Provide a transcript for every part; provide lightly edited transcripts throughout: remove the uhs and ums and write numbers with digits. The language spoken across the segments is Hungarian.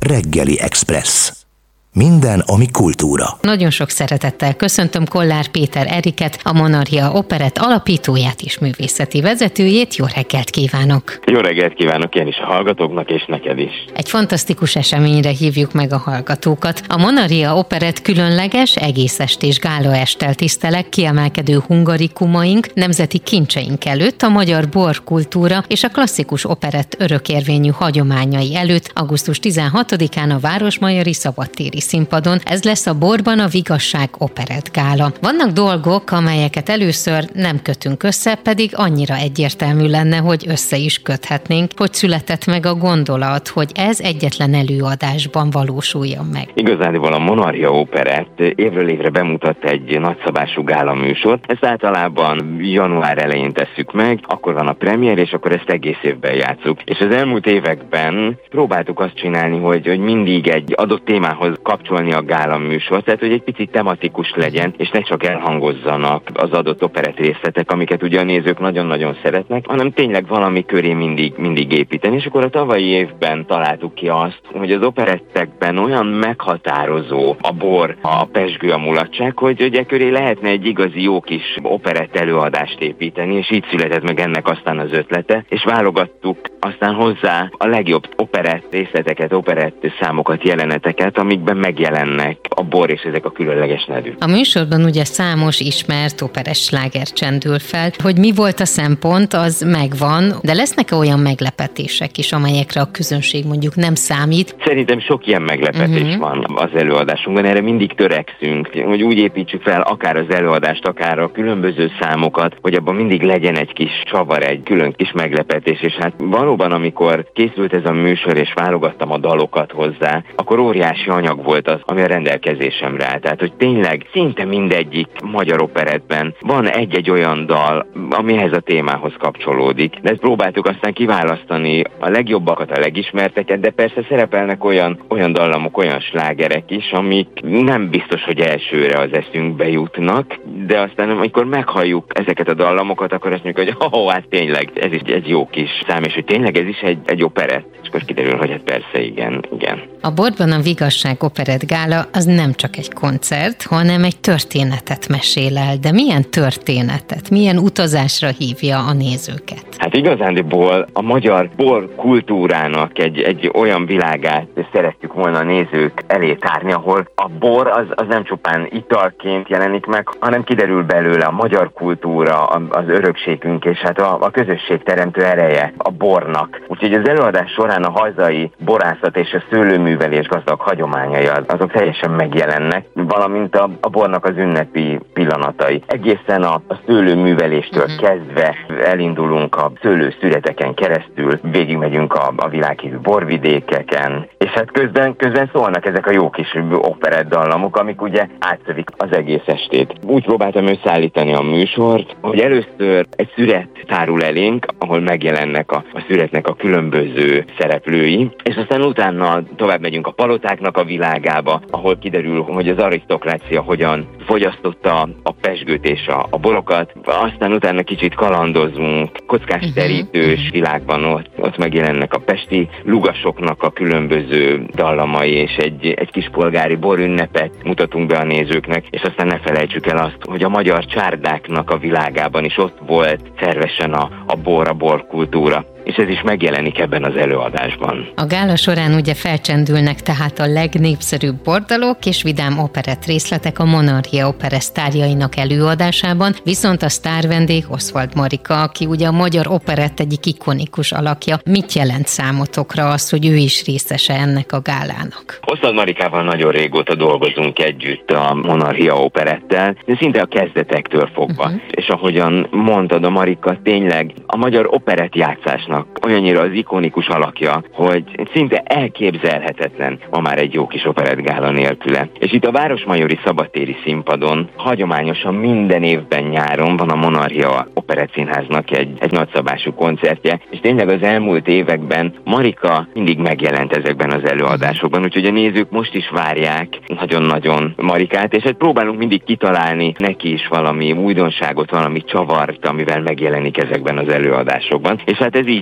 Reggeli Express. Minden, ami kultúra. Nagyon sok szeretettel köszöntöm Kollár Péter Eriket, a Monarchia Operett alapítóját és művészeti vezetőjét. Jó reggelt kívánok! Jó reggelt kívánok én is a hallgatóknak, és neked is. Egy fantasztikus eseményre hívjuk meg a hallgatókat. A Monarchia Operett különleges, egész estés gálaesttel tisztelek kiemelkedő hungarikumaink, nemzeti kincseink előtt, a magyar borkultúra és a klasszikus operett örökérvényű hagyományai előtt augusztus 16-án a Városmajori Szabadtéri színpadon. Ez lesz a Borban a Vigasság Operett Gála. Vannak dolgok, amelyeket először nem kötünk össze, pedig annyira egyértelmű lenne, hogy össze is köthetnénk. Hogy született meg a gondolat, hogy ez egyetlen előadásban valósuljon meg? Igazából a Monarchia Operett évről évre bemutat egy nagyszabású gála műsort. Ezt általában január elején tesszük meg, akkor van a premier, és akkor ezt egész évben játsszuk. És az elmúlt években próbáltuk azt csinálni, hogy mindig egy adott témához kapcsolni a gála műsort, tehát hogy egy picit tematikus legyen, és ne csak elhangozzanak az adott operett részletek, amiket ugye a nézők nagyon-nagyon szeretnek, hanem tényleg valami köré mindig építeni. És akkor a tavalyi évben találtuk ki azt, hogy az operettekben olyan meghatározó a bor, a pezsgő, a mulatság, hogy köré lehetne egy igazi jó kis operett előadást építeni, és így született meg ennek aztán az ötlete, és válogattuk aztán hozzá a legjobb operett részleteket, operett számokat, jeleneteket, amikben megjelennek a bor és ezek a különleges nevük. A műsorban ugye számos ismert operes sláger csendül fel. Hogy mi volt a szempont, az megvan, de lesznek olyan meglepetések is, amelyekre a közönség mondjuk nem számít? Szerintem sok ilyen meglepetés van az előadásunkban, erre mindig törekszünk, hogy úgy építsük fel akár az előadást, akár a különböző számokat, hogy abban mindig legyen egy kis csavar, egy külön kis meglepetés, és hát valóban, amikor készült ez a műsor, és válogattam a dalokat hozzá, akkor óriási anyag volt az, ami a rendelkezésemre áll. Tehát, hogy tényleg szinte mindegyik magyar operettben van egy-egy olyan dal, amihez a témához kapcsolódik. De ezt próbáltuk aztán kiválasztani a legjobbakat, a legismerteket, de persze szerepelnek olyan dallamok, olyan slágerek is, amik nem biztos, hogy elsőre az eszünkbe jutnak, de aztán amikor meghalljuk ezeket a dallamokat, akkor azt mondjuk, hogy hát tényleg, ez is egy jó kis szám, és hogy tényleg ez is egy operett. És akkor kiderül, hogy hát persze igen. A Borban a Vigasság Operett Gála az nem csak egy koncert, hanem egy történetet mesél el. De milyen történetet, milyen utazásra hívja a nézőket? Hát igazándiból a magyar bor kultúrának egy olyan világát szeretjük volna a nézők elé tárni, ahol a bor az nem csupán italként jelenik meg, hanem kiderül belőle a magyar kultúra, az örökségünk, és hát a közösség teremtő ereje a bornak. Úgyhogy az előadás során a hazai borászat és a szőlőművelés gazdag hagyományai azok teljesen megjelennek, valamint a bornak az ünnepi pillanatai. Egészen a szőlőműveléstől kezdve elindulunk a szőlőszüreteken keresztül, végigmegyünk a világhírű borvidékeken, és hát közben szólnak ezek a jó kis operett dallamok, amik ugye átszövik az egész estét. Úgy próbáltam összeállítani a műsort, hogy először egy szüret tárul elénk, ahol megjelennek a szüretnek a különböző szereplői, és aztán utána tovább megyünk a palotáknak a világába, ahol kiderül, hogy az arisztokrácia hogyan fogyasztotta a pezsgőt és a borokat, aztán utána kicsit kalandozunk, kockás terítős világban, ott megjelennek a pesti lugasoknak a különböző dallamai, és egy kis polgári borünnepet mutatunk be a nézőknek, és aztán ne felejtsük el azt, hogy a magyar csárdáknak a világában is ott volt szervesen a borkultúra. És ez is megjelenik ebben az előadásban. A gála során ugye felcsendülnek tehát a legnépszerűbb bordalok és vidám operett részletek a Monarchia Opera sztárjainak előadásában, viszont a sztárvendég Oswald Marika, aki ugye a magyar operett egyik ikonikus alakja. Mit jelent számotokra az, hogy ő is részese ennek a gálának? Oswald Marikával nagyon régóta dolgozunk együtt a Monarchia Operettel, de szinte a kezdetektől fogva. És ahogyan mondtad, a Marika tényleg a magyar operett játszásnak olyannyira az ikonikus alakja, hogy szinte elképzelhetetlen ma már egy jó kis operettgála nélküle. És itt a Városmajori Szabadtéri színpadon hagyományosan minden évben nyáron van a Monarchia Operettszínháznak egy nagyszabású koncertje, és tényleg az elmúlt években Marika mindig megjelent ezekben az előadásokban, úgyhogy a nézők most is várják nagyon-nagyon Marikát, és hát próbálunk mindig kitalálni neki is valami újdonságot, valami csavart, amivel megjelenik ezekben az előadásokban. És hát ez így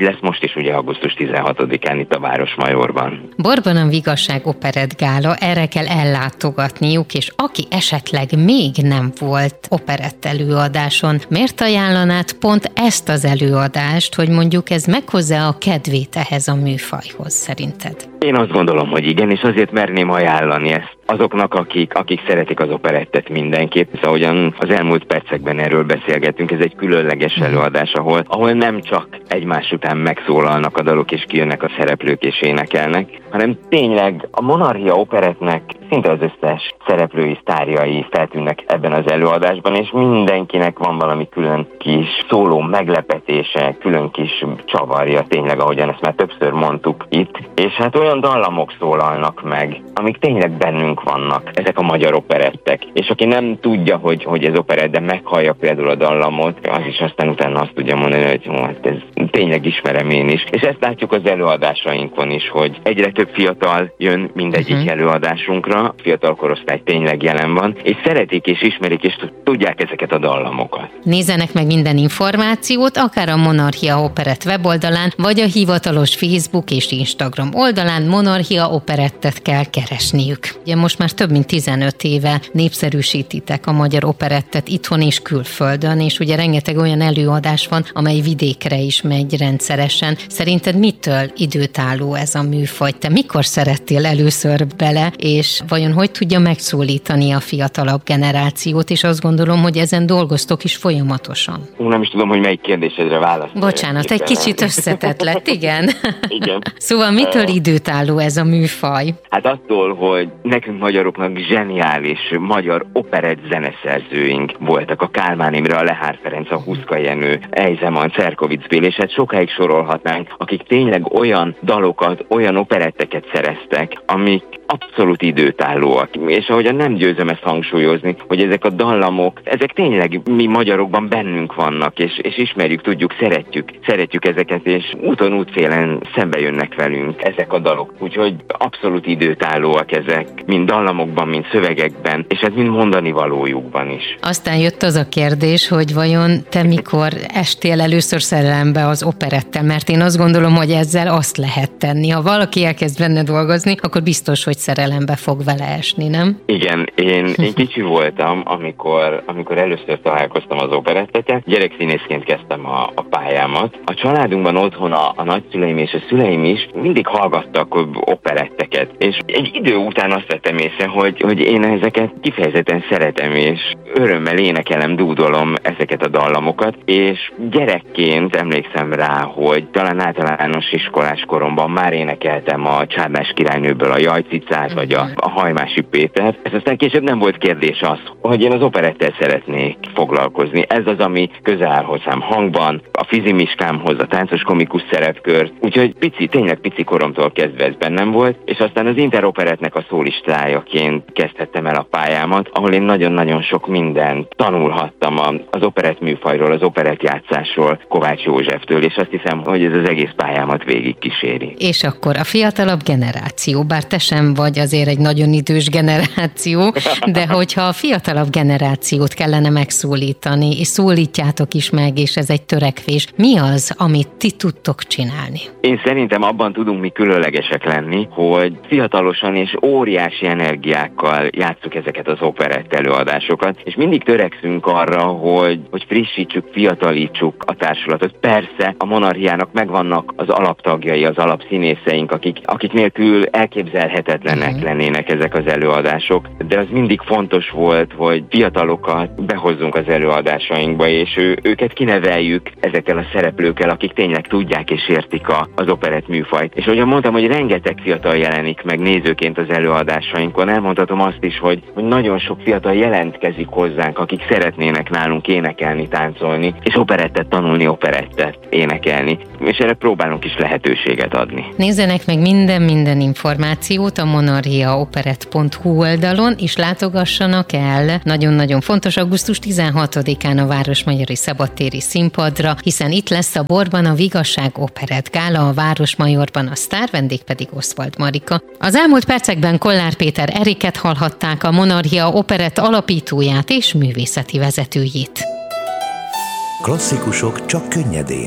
lesz most is ugye augusztus 16-án itt a Városmajorban. Borban a Vigasság Operett Gála, erre kell ellátogatniuk, és aki esetleg még nem volt operett előadáson, miért ajánlanád pont ezt az előadást, hogy mondjuk ez meghozza a kedvét ehhez a műfajhoz szerinted? Én azt gondolom, hogy igen, és azért merném ajánlani ezt azoknak, akik szeretik az operettet mindenképp. Ahogyan az elmúlt percekben erről beszélgettünk, ez egy különleges előadás, ahol nem csak egymás után megszólalnak a dalok és kijönnek a szereplők és énekelnek, hanem tényleg a Monarchia Operettnek szinte az összes szereplői, sztárjai feltűnnek ebben az előadásban, és mindenkinek van valami külön kis szóló meglepetése, külön kis csavarja, tényleg, ahogyan ezt már többször mondtuk itt, és hát olyan dallamok szólalnak meg, amik tényleg bennünk vannak, ezek a magyar operettek. És aki nem tudja, hogy ez operett, de meghallja például a dallamot, az is aztán utána azt tudja mondani, hogy hát ez tényleg ismerem én is. És ezt látjuk az előadásainkon is, hogy egyre több fiatal jön mindegyik előadásunkra, fiatal korosztály tényleg jelen van, és szeretik és ismerik és tudják ezeket a dallamokat. Nézzenek meg minden információt, akár a Monarchia Operett weboldalán, vagy a hivatalos Facebook és Instagram oldalán Monarchia Operettet kell keresniük. Ugye most már több mint 15 éve népszerűsítitek a magyar operettet itthon és külföldön, és ugye rengeteg olyan előadás van, amely vidékre is megy rendszeresen. Szerinted mitől időtálló ez a műfaj? Te mikor szerettél először bele, és vajon hogy tudja megszólítani a fiatalabb generációt, és azt gondolom, hogy ezen dolgoztok is folyamatosan. Nem is tudom, hogy melyik kérdésedre válaszolni. Bocsánat, egy kicsit összetett lett, igen. Igen. Szóval mitől időtálló ez a műfaj? Hát attól, hogy nekünk magyaroknak zseniális magyar operett zeneszerzőink voltak. A Kálmán Imre, a Lehár Ferenc, a Huszka Jenő, Eisemann, Cerkovics Bél, és hát sokáig sorolhatnánk, akik tényleg olyan dalokat, olyan operetteket szereztek, amik abszolút időtállóak. És ahogyan nem győzöm ezt hangsúlyozni, hogy ezek a dallamok, ezek tényleg mi magyarokban bennünk vannak, és ismerjük, tudjuk, szeretjük ezeket, és úton útfélen szembe jönnek velünk ezek a dalok. Úgyhogy abszolút időtállóak ezek, mind dallamokban, mind szövegekben, és hát mind mondani valójukban is. Aztán jött az a kérdés, hogy vajon te mikor estél először szerelembe az operettel, mert én azt gondolom, hogy ezzel azt lehet tenni. Ha valaki elkezd benne dolgozni, akkor biztos, hogy szerelembe fog vele esni, nem? Igen, én kicsi voltam, amikor először találkoztam az operettekkel. Gyerekszínészként kezdtem a pályámat. A családunkban otthon a nagyszüleim és a szüleim is mindig hallgattak operetteket, és egy idő után azt vettem észre, hogy én ezeket kifejezetten szeretem, és örömmel énekelem, dúdolom ezeket a dallamokat, és gyerekként emlékszem rá, hogy talán általános iskolás koromban már énekeltem a Csárdás királynőből a Jajcicát, vagy a Hajmási Péter. Ez aztán később nem volt kérdés az, hogy én az operettel szeretnék foglalkozni. Ez az, ami közel áll hozzám hangban, a fizimiskámhoz, a táncos komikus szerepkör. Úgyhogy tényleg pici koromtól kezdve ez bennem volt, és aztán az Interoperettnek a szólistájaként kezdhettem el a pályámat, ahol én nagyon-nagyon sok mindent tanulhattam az operett műfajról, az operettjátszásról, Kovács Józseftől, és azt hiszem, hogy ez az egész pályámat végig kíséri. És akkor a fiatalabb generáció, bár te sem vagy azért egy nagyon idős generáció, de hogyha a fiatalabb generációt kellene megszólítani, és szólítjátok is meg, és ez egy törekvés, mi az, amit ti tudtok csinálni? Én szerintem abban tudunk mi különlegesek lenni, hogy fiatalosan és óriási energiákkal játsszuk ezeket az operett előadásokat, és mindig törekszünk arra, hogy frissítsük, fiatalítsuk a társulatot. Persze a Monarchiának megvannak az alaptagjai, az alapszínészeink, akik nélkül elképzelhetetlenek lennének ezek az előadások, de az mindig fontos volt, hogy fiatalokat behozzunk az előadásainkba, és őket kineveljük ezekkel a szereplőkkel, akik tényleg tudják és értik az operett műfajt. És ahogyan mondtam, hogy rengeteg fiatal jelenik meg nézőként az előadásainkon, elmondhatom azt is, hogy nagyon sok fiatal jelentkezik hozzánk, akik szeretnének nálunk énekelni, táncolni, és operettet tanulni, operettet énekelni. És erre próbálunk is lehetőséget adni. Nézzenek meg minden információt a monarchiaoperett.hu oldalon, és látogassanak el. Nagyon-nagyon fontos, augusztus 16-án a Városmajori Szabadtéri Színpadra, hiszen itt lesz a Borban a Vigasság Operett Gála, a Városmajorban, a sztárvendég pedig Oswald Marika. Az elmúlt percekben Kollár Péter Eriket hallhatták, a Monarchia Operett alapítóját és művészeti vezetőjét. Klasszikusok csak könnyedén.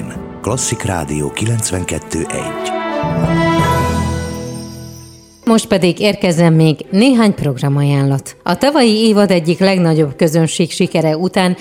Klasszik Rádió 92.1. Most pedig érkezzen még néhány programajánlat. A tavalyi évad egyik legnagyobb közönség sikere után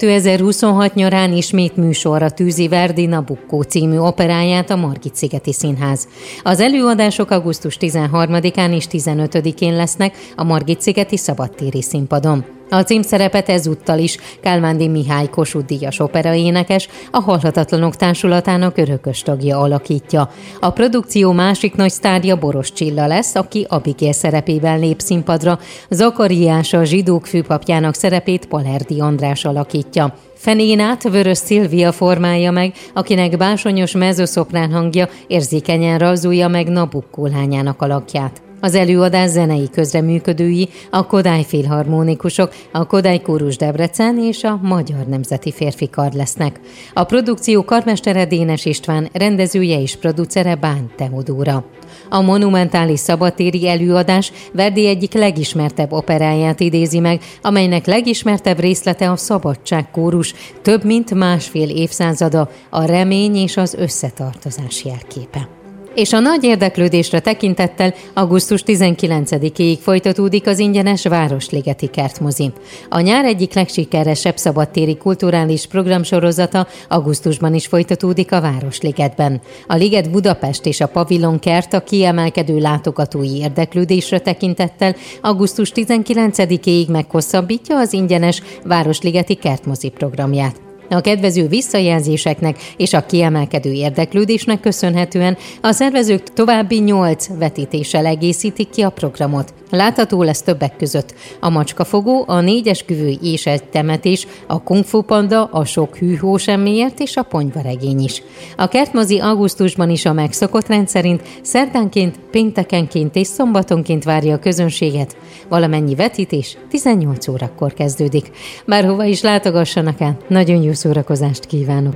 2026 nyarán ismét műsorra tűzi Verdi Nabucco című operáját a Margit-szigeti Színház. Az előadások augusztus 13-án és 15-én lesznek a Margit-szigeti szabadtéri színpadon. A címszerepet ezúttal is Kálmándi Mihály Kossuth-díjas operaénekes, a Halhatatlanok Társulatának örökös tagja alakítja. A produkció másik nagy sztárja Boros Csilla lesz, aki Abigail szerepében lép színpadra, Zakariás a zsidók főpapjának szerepét Palerdi András alakítja. Fenénát Vörös Szilvia formálja meg, akinek básonyos mezzoszoprán hangja érzékenyen rajzolja meg Nabucco lányának alakját. Az előadás zenei közreműködői a Kodály Filharmonikusok, a Kodály Kórus Debrecen és a Magyar Nemzeti Férfi Kar lesznek. A produkció karmestere Dénes István, rendezője és producere Bán Teodóra. A monumentális szabadtéri előadás Verdi egyik legismertebb operáját idézi meg, amelynek legismertebb részlete a Szabadság kórus, több mint másfél évszázada, a remény és az összetartozás jelképe. És a nagy érdeklődésre tekintettel augusztus 19-ig folytatódik az ingyenes Városligeti Kertmozi. A nyár egyik legsikeresebb szabadtéri kulturális programsorozata augusztusban is folytatódik a Városligetben. A Liget Budapest és a Pavilon Kert a kiemelkedő látogatói érdeklődésre tekintettel augusztus 19-ig meghosszabbítja az ingyenes Városligeti Kertmozi programját. A kedvező visszajelzéseknek és a kiemelkedő érdeklődésnek köszönhetően a szervezők további 8 vetítéssel egészítik ki a programot. Látható lesz többek között a Macskafogó, a 4 esküvő és egy temetés, a Kung Fu Panda, a Sok hűhó semmiért és a Ponyvaregény is. A kertmozi augusztusban is a megszokott rendszerint szerdánként, péntekenként és szombatonként várja a közönséget. Valamennyi vetítés 18 órakor kezdődik. Bárhova is látogassanak el, nagyon jó szórakozást kívánok!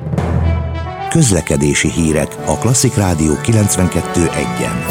Közlekedési hírek a Klasszik Rádió 92.1-en.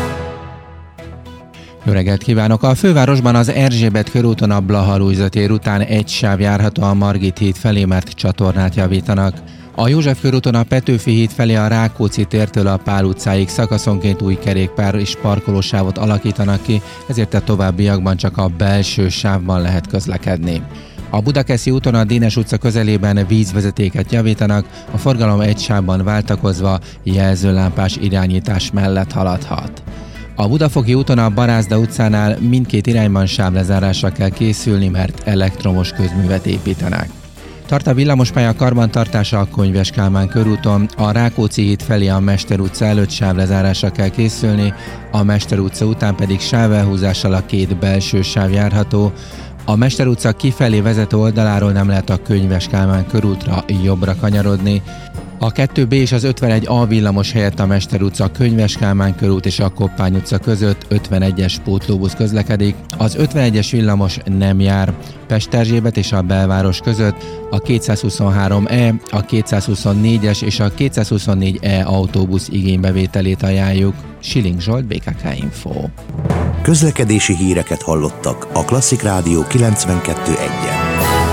Jó reggelt kívánok! A fővárosban az Erzsébet körúton a Blaha-Lujza tér után egy sáv járható a Margit híd felé, mert csatornát javítanak. A József körúton a Petőfi híd felé a Rákóczi tértől a Pál utcáig szakaszonként új kerékpár és parkolósávot alakítanak ki, ezért a továbbiakban csak a belső sávban lehet közlekedni. A Budakeszi úton a Dénes utca közelében vízvezetéket javítanak, a forgalom egy sávban váltakozva jelzőlámpás irányítás mellett haladhat. A Budafoki úton a Barázda utcánál mindkét irányban sávlezárásra kell készülni, mert elektromos közművet építenek. Tart a villamospálya karbantartása a Konyves Kálmán körúton, a Rákóczi híd felé a Mester utca előtt sávlezárásra kell készülni, a Mester utca után pedig sávelhúzással a két belső sáv járható. A Mester utca kifelé vezető oldaláról nem lehet a Könyves Kálmán körútra jobbra kanyarodni. A 2B és az 51A villamos helyett a Mester utca, Könyves Kálmán körút és a Koppány utca között 51-es pótlóbusz közlekedik. Az 51-es villamos nem jár. Pest-Erzsébet és a belváros között a 223E, a 224-es és a 224E autóbusz igénybevételét ajánljuk. Siling Zsolt, BKK Info. Közlekedési híreket hallottak a Klasszik Rádió 92.1-en.